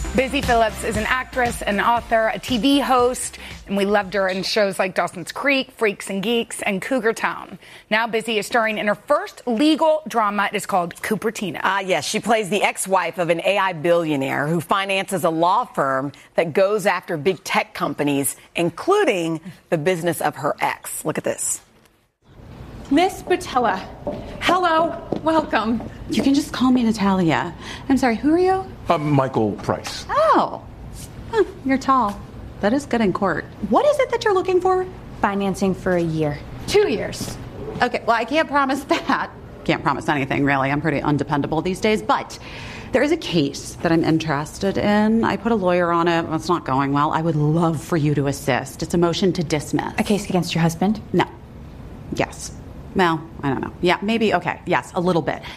Busy Phillips is an actress, an author, a TV host, and we loved her in shows like Dawson's Creek, Freaks and Geeks, and Cougar Town. Now Busy is starring in her first legal drama. It is called Cupertino. Yes, she plays the ex-wife of an AI billionaire who finances a law firm that goes after big tech companies, including the business of her ex. Look at this. Miss Botella, hello, welcome. You can just call me Natalia. I'm sorry, who are you? Michael Price. Oh, you're tall. That is good in court. What is it that you're looking for? Financing for a year. 2 years. Okay, well, I can't promise that. Can't promise anything, really. I'm pretty undependable these days, but there is a case that I'm interested in. I put a lawyer on it. It's not going well. I would love for you to assist. It's a motion to dismiss. A case against your husband? No. Yes. Well, I don't know. Yeah, maybe. Okay. Yes, a little bit.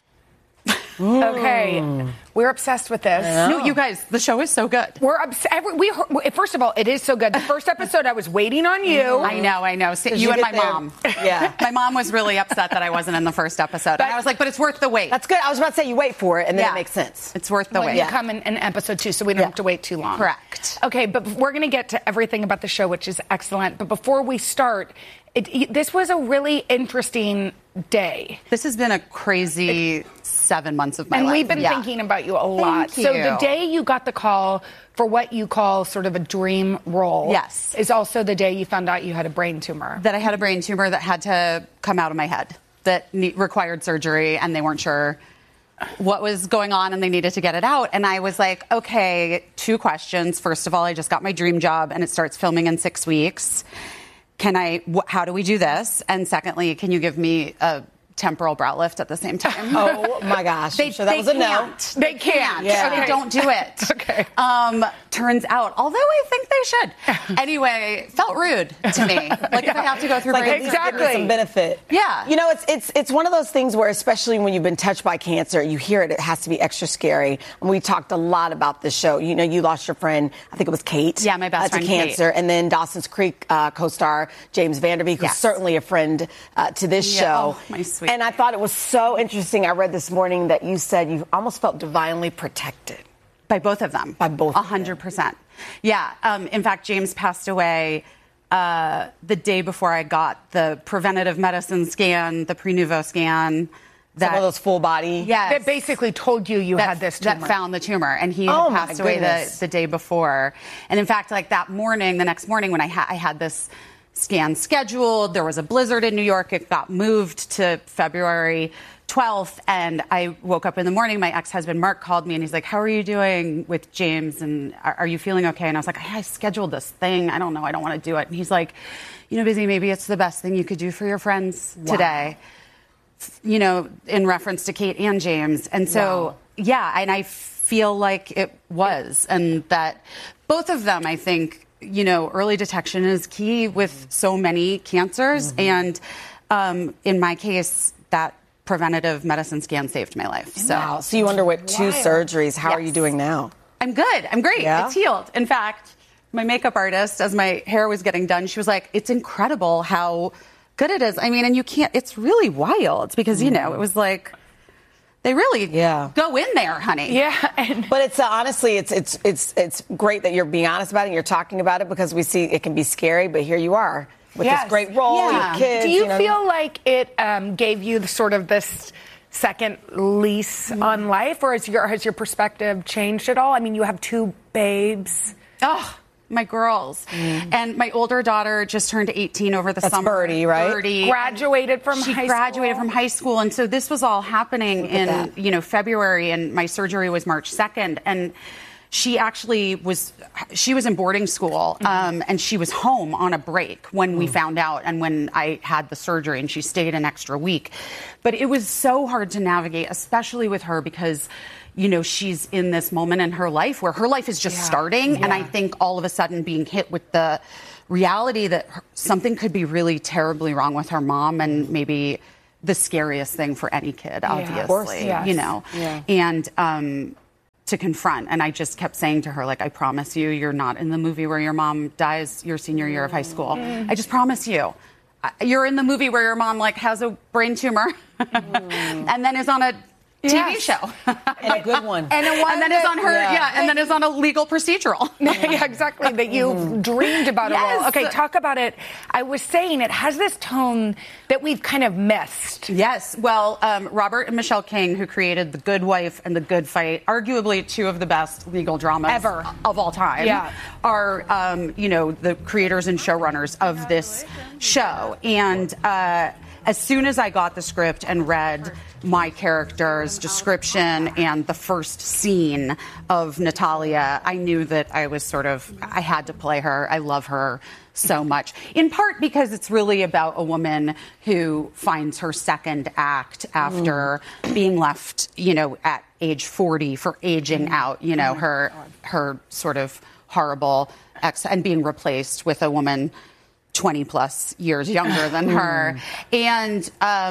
Okay, we're obsessed with this. No, you guys, the show is so good. We're first of all, it is so good. The first episode, I was waiting on you. I know. You and my mom. Yeah. My mom was really upset that I wasn't in the first episode. And I was like, but it's worth the wait. That's good. I was about to say you wait for it, and then it makes sense. It's worth the wait. You come in episode 2, so we don't have to wait too long. Correct. Okay, but we're going to get to everything about the show, which is excellent. But before we start, this was a really interesting day. This has been a crazy 7 months of my life. And we've been thinking about you a lot. Thank So you. the day you got the call for what you call sort of a dream role is also the day you found out you had a brain tumor. That I had a brain tumor that had to come out of my head, that required surgery, and they weren't sure what was going on and they needed to get it out. And I was like, okay, 2 questions. First of all, I just got my dream job and it starts filming in 6 weeks. How do we do this? And secondly, can you give me a temporal brow lift at the same time? Oh my gosh. That was a no. They can't. Yeah. So they don't do it. Okay. Turns out, although I think they should. Anyway, felt rude to me. Like if I have to go through brain surgery, some benefit. Yeah. You know, it's one of those things where, especially when you've been touched by cancer, you hear it has to be extra scary. And we talked a lot about this show. You know, you lost your friend, I think it was Kate. Yeah, my best friend, to cancer. Kate. And then Dawson's Creek co-star James Vanderbeek, who's certainly a friend to this show. Oh, my sweet. And I thought it was so interesting. I read this morning that you said you almost felt divinely protected. By both of them. By both. 100%. Yeah. In fact, James passed away the day before I got the preventative medicine scan, the pre-nuvo scan. Some of those full body. Yes. That basically told you had this tumor. That found the tumor. And he had passed away the day before. And in fact, like that morning, the next morning when I had this scan scheduled, there was a blizzard in New York. It got moved to February 12th, and I woke up in the morning. My ex-husband, Mark, called me, and he's like, how are you doing with James, and are you feeling okay? And I was like, I scheduled this thing. I don't know. I don't want to do it. And he's like, you know, Busy, maybe it's the best thing you could do for your friends today, you know, in reference to Kate and James. And so, yeah, and I feel like it was, and that both of them, I think, you know, early detection is key with so many cancers. And in my case, that preventative medicine scan saved my life. So you underwent 2 surgeries. How are you doing now? I'm good. I'm great. Yeah? It's healed. In fact, my makeup artist, as my hair was getting done, she was like, it's incredible how good it is. I mean, and you can't, it's really wild because, you know, it was like, they really go in there, honey. Yeah. But it's honestly, it's great that you're being honest about it and you're talking about it, because we see it can be scary, but here you are with this great role, your kids. Do you feel like it gave you sort of this second lease on life, or has your perspective changed at all? I mean, you have 2 babes. Oh, my girls. And my older daughter just turned 18 over the summer. Birdie, right? Birdie. Graduated from high school. She graduated from high school. And so this was all happening in, you know, February, and my surgery was March 2nd. And she actually was in boarding school, and she was home on a break when we found out and when I had the surgery, and she stayed an extra week. But it was so hard to navigate, especially with her, because, you know, she's in this moment in her life where her life is just starting. And I think all of a sudden being hit with the reality that something could be really terribly wrong with her mom, and maybe the scariest thing for any kid, obviously, you know, and, to confront. And I just kept saying to her, like, I promise you, you're not in the movie where your mom dies your senior year of high school. I just promise you. You're in the movie where your mom, like, has a brain tumor and then is on a TV show. And a good one. And then is on her, and then is on a legal procedural. Yeah, exactly, that you've dreamed about a role. Okay, talk about it. I was saying it has this tone that we've kind of missed. Yes. Well, Robert and Michelle King, who created The Good Wife and The Good Fight, arguably two of the best legal dramas ever of all time, are, the creators and showrunners of this show. And as soon as I got the script and read my character's description and the first scene of Natalia, I knew that I had to play her. I love her so much, in part because it's really about a woman who finds her second act after being left, at age 40 for aging out, her sort of horrible ex, and being replaced with a woman 20 plus years younger than her. And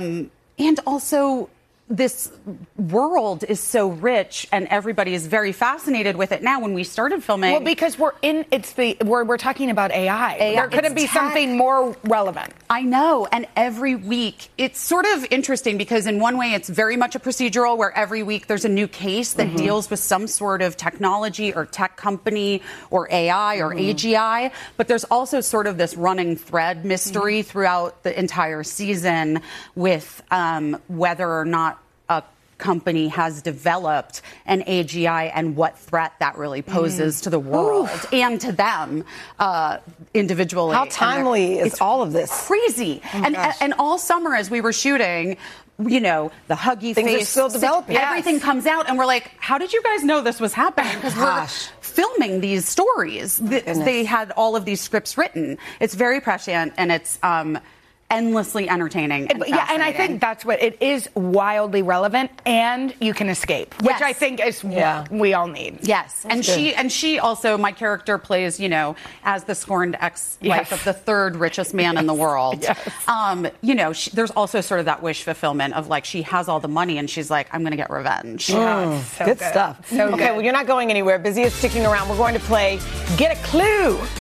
also this world is so rich and everybody is very fascinated with it now. When we started filming, well, because we're talking about AI. There couldn't be something more relevant. I know. And every week it's sort of interesting because in one way it's very much a procedural where every week there's a new case that deals with some sort of technology or tech company or AI or AGI. But there's also sort of this running thread mystery throughout the entire season with whether or not a company has developed an AGI and what threat that really poses to the world and to them individually. How timely is all of this? Crazy. And all summer as we were shooting, the huggy Things face, are still developing. everything comes out and we're like, how did you guys know this was happening? Because we're filming these stories. They had all of these scripts written. It's very prescient and it's endlessly entertaining and and I think that's what it is, wildly relevant, and you can escape, which I think is what we all need. Yes, and she also, my character plays, as the scorned ex-wife of the third richest man in the world. There's also sort of that wish fulfillment of like she has all the money and she's like, I'm going to get revenge. So good stuff. Okay, well, you're not going anywhere. Busy is sticking around. We're going to play Get a Clue.